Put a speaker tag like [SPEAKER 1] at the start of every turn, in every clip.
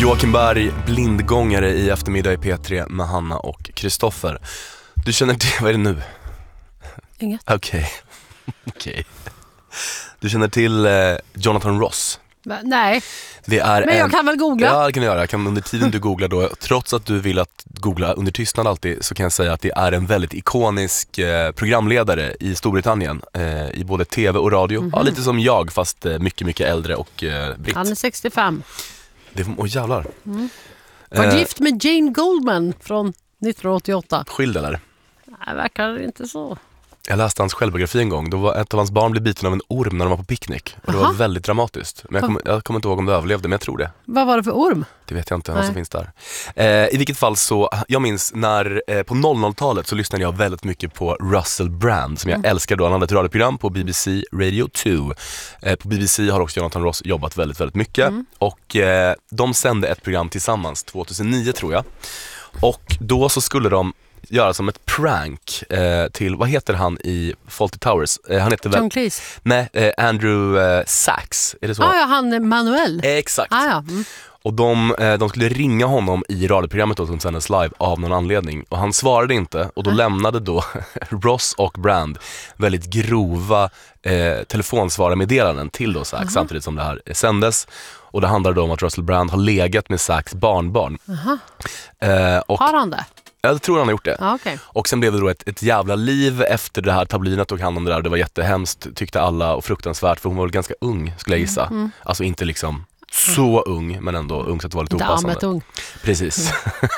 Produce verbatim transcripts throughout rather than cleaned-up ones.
[SPEAKER 1] Joakim Berg, blindgångare i eftermiddag i P tre med Hanna och Kristoffer. Du känner till, vad är det nu?
[SPEAKER 2] Inget.
[SPEAKER 1] Okej, okay. Okej. Okay. Du känner till eh, Jonathan Ross?
[SPEAKER 2] Va? Nej,
[SPEAKER 1] det är
[SPEAKER 2] men jag
[SPEAKER 1] en...
[SPEAKER 2] kan väl googla?
[SPEAKER 1] Ja, det kan du göra. Jag kan under tiden du googlar då, trots att du vill att googla under tystnad alltid, så kan jag säga att det är en väldigt ikonisk eh, programledare i Storbritannien, eh, i både tv och radio. Mm-hmm. Ja, lite som jag, fast eh, mycket, mycket äldre och eh, britt.
[SPEAKER 2] Han är sextiofem.
[SPEAKER 1] Det, åh jävlar.
[SPEAKER 2] Mm. Var
[SPEAKER 1] eh,
[SPEAKER 2] gift med Jane Goldman från nittonhundraåttioåtta.
[SPEAKER 1] Skild eller?
[SPEAKER 2] Nej, verkar inte så.
[SPEAKER 1] Jag läste hans självbiografi en gång. Då var ett av hans barn blev biten av en orm när de var på picknick. Och det
[SPEAKER 2] Aha.
[SPEAKER 1] var väldigt dramatiskt. Men jag kommer, jag kommer inte ihåg om det överlevde, men jag tror det.
[SPEAKER 2] Vad var det för orm?
[SPEAKER 1] Det vet jag inte, vad som finns där. Eh, I vilket fall så, jag minns när eh, på noll noll-talet så lyssnade jag väldigt mycket på Russell Brand, som jag mm. älskar då. Han hade ett radioprogram på B B C Radio två. Eh, på B B C har också Jonathan Ross jobbat väldigt, väldigt mycket. Mm. Och eh, de sände ett program tillsammans tjugohundranio tror jag. Och då så skulle de göra som ett prank eh, till, vad heter han i Fawlty Towers? Eh, han heter
[SPEAKER 2] John
[SPEAKER 1] väl...
[SPEAKER 2] Cleese?
[SPEAKER 1] Nej, eh, Andrew eh, Sachs, är det så?
[SPEAKER 2] Ah, ja, han är Manuel.
[SPEAKER 1] Eh, exakt.
[SPEAKER 2] Ah, ja. Mm.
[SPEAKER 1] Och de, eh, de skulle ringa honom i radioprogrammet då, som sändes live av någon anledning. Och han svarade inte, och då mm. lämnade då Ross och Brand väldigt grova eh, telefonsvararmeddelanden till då Sachs, uh-huh. samtidigt som det här sändes. Och det handlar då om att Russell Brand har legat med Sachs barnbarn.
[SPEAKER 2] Uh-huh.
[SPEAKER 1] Eh, och
[SPEAKER 2] har han det?
[SPEAKER 1] Jag tror han har gjort det.
[SPEAKER 2] Ah, okay. Och
[SPEAKER 1] sen blev det då ett, ett jävla liv efter det här. Tabloiderna tog hand om det där. Det var jättehemskt, tyckte alla, och fruktansvärt. För hon var väl ganska ung, skulle jag gissa. Mm. Alltså inte liksom så ung, men ändå ung så att det var lite opassande.
[SPEAKER 2] Damet ung.
[SPEAKER 1] Precis.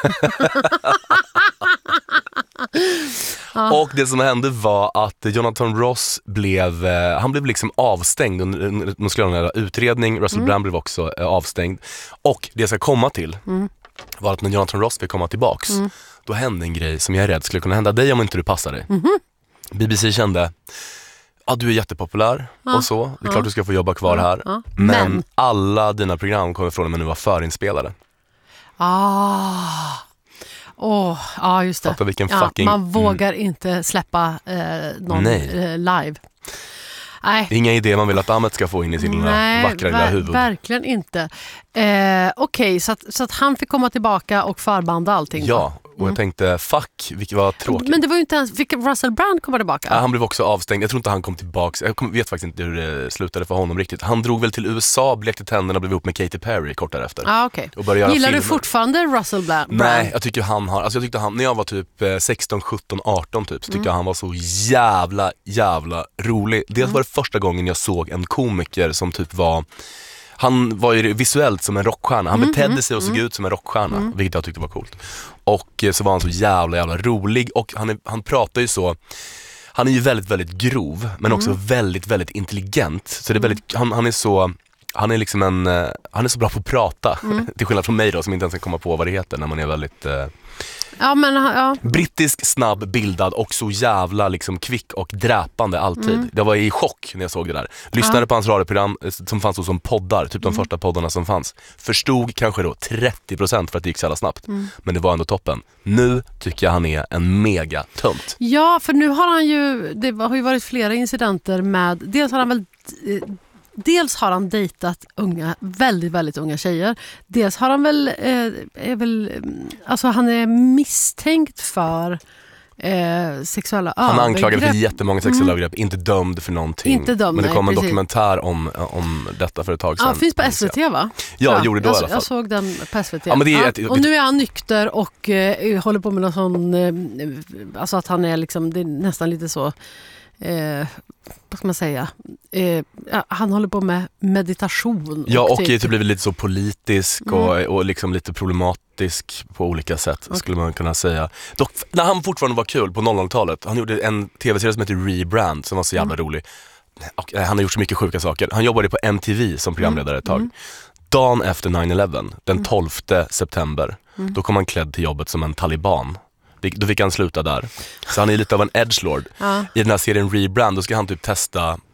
[SPEAKER 2] Mm.
[SPEAKER 1] Och det som hände var att Jonathan Ross blev, eh, han blev liksom avstängd under, man skulle göra en utredning. Russell mm. Brand blev också eh, avstängd. Och det jag ska komma till mm. var att när Jonathan Ross fick komma tillbaks, mm. då hände en grej som jag är rädd skulle kunna hända dig om inte du passar dig. Mm-hmm. B B C kände, ja, du är jättepopulär ja. och så. Det är klart ja. du ska få jobba kvar ja. här. Ja. Men, Men alla dina program kommer från och med nu var förinspelade.
[SPEAKER 2] Ah. Åh, oh, ja just det.
[SPEAKER 1] Fattar vilken
[SPEAKER 2] ja,
[SPEAKER 1] fucking...
[SPEAKER 2] Man vågar mm. inte släppa eh, någon eh, live. Nej.
[SPEAKER 1] Inga idéer man vill att Ahmet ska få in i sin Nej, vackra lilla huvud.
[SPEAKER 2] Verkligen inte. Eh, Okej, okay, så, att, så att han fick komma tillbaka och förbanda allting.
[SPEAKER 1] Ja, och mm. jag tänkte, fuck, vilket var tråkigt.
[SPEAKER 2] Men det var ju inte ens, fick Russell Brand komma tillbaka?
[SPEAKER 1] Ja, han blev också avstängd. Jag tror inte han kom tillbaka. Jag vet faktiskt inte hur det slutade för honom riktigt. Han drog väl till U S A, blekte tänderna och blev ihop med Katy Perry kort därefter.
[SPEAKER 2] Ah, okay. Gillar filmer. Du fortfarande Russell Brand?
[SPEAKER 1] Nej, jag tycker han har, alltså jag tyckte han, när jag var typ sexton, sjutton, arton typ, så tyckte mm. jag han var så jävla, jävla rolig. Dels mm. var det första gången jag såg en komiker som typ var, han var ju visuellt som en rockstjärna. Han mm, betedde sig och såg mm. ut som en rockstjärna, mm. vilket jag tyckte var coolt. Och så var han så jävla, jävla rolig. Och han, är, han pratar ju så, han är ju väldigt, väldigt grov, men också mm. väldigt, väldigt intelligent. Så det är väldigt, han, han är så, han är liksom en, han är så bra på att prata. Mm. Till skillnad från mig då, som inte ens kan komma på vad det heter när man är väldigt... Eh,
[SPEAKER 2] Ja, men, ja.
[SPEAKER 1] brittisk, snabb, bildad och så jävla liksom kvick och dräpande alltid. Mm. Jag var i chock när jag såg det där. Lyssnade ja. på hans radioprogram som fanns som poddar, typ de mm. första poddarna som fanns. Förstod kanske då trettio procent för att det gick så jävla snabbt. Mm. Men det var ändå toppen. Nu tycker jag han är en mega tönt.
[SPEAKER 2] Ja, för nu har han ju, det har ju varit flera incidenter med, dels har han väl... Dels har han dejtat unga, väldigt, väldigt unga tjejer. Dels har han väl, eh, är väl alltså han är misstänkt för eh, sexuella övergrepp.
[SPEAKER 1] Han är anklagad för jättemånga sexuella övergrepp, mm. inte dömd för någonting.
[SPEAKER 2] Inte dömd,
[SPEAKER 1] Men det kom
[SPEAKER 2] nej,
[SPEAKER 1] en
[SPEAKER 2] precis.
[SPEAKER 1] dokumentär om, om detta för ett tag sedan.
[SPEAKER 2] Ja, finns på S V T va?
[SPEAKER 1] Ja,
[SPEAKER 2] ja
[SPEAKER 1] gjorde det då
[SPEAKER 2] jag,
[SPEAKER 1] i alla fall.
[SPEAKER 2] Jag såg den på S V T.
[SPEAKER 1] Ja, men det är
[SPEAKER 2] ja.
[SPEAKER 1] ett,
[SPEAKER 2] Och nu är han nykter och eh, håller på med någon sån, eh, alltså att han är liksom, det är nästan lite så... Eh, vad ska man säga? Eh, han håller på med meditation.
[SPEAKER 1] Ja, och, och
[SPEAKER 2] typ.
[SPEAKER 1] det blir lite så politisk mm. och, och liksom lite problematisk på olika sätt, okay. skulle man kunna säga. Dock, när han fortfarande var kul på noll noll-talet, han gjorde en tv-serie som heter Rebrand som var så jävla mm. rolig. Och, eh, han har gjort så mycket sjuka saker. Han jobbade på M T V som programledare ett tag. Mm. Dagen efter nine eleven, den tolfte september, mm. då kom han klädd till jobbet som en taliban. Då fick han sluta där. Så han är lite av en edgelord. Ja. I den här serien Rebrand, då ska han typ testa